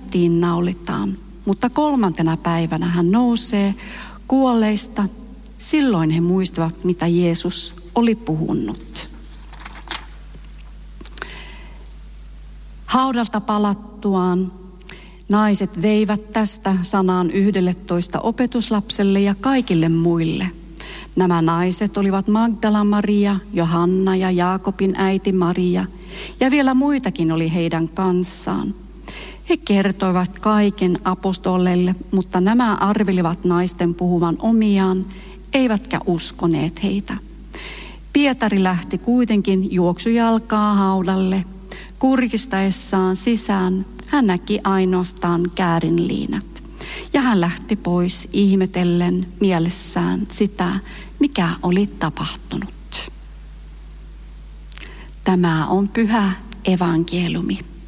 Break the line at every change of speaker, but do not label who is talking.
ristiin naulitaan, mutta 3. päivänä hän nousee kuolleista. Silloin he muistavat, mitä Jeesus oli puhunut. Haudalta palattuaan naiset veivät tästä sanaan 11 opetuslapselle ja kaikille muille. Nämä naiset olivat Magdala Maria, Johanna ja Jaakobin äiti Maria, ja vielä muitakin oli heidän kanssaan. He kertoivat kaiken apostoleille, mutta nämä arvelivat naisten puhuvan omiaan, eivätkä uskoneet heitä. Pietari lähti kuitenkin juoksujalkaa haudalle. Kurkistaessaan sisään hän näki ainoastaan käärinliinat. Ja hän lähti pois ihmetellen mielessään sitä, mikä oli tapahtunut. Tämä on pyhä evankeliumi.